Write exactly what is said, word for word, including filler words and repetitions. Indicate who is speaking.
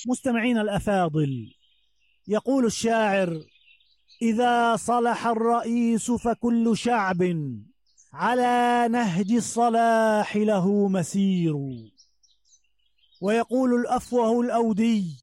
Speaker 1: مستمعين الأفاضل، يقول الشاعر: إذا صلح الرئيس فكل شعب على نهج الصلاح له مسير. ويقول الأفوه الأودي: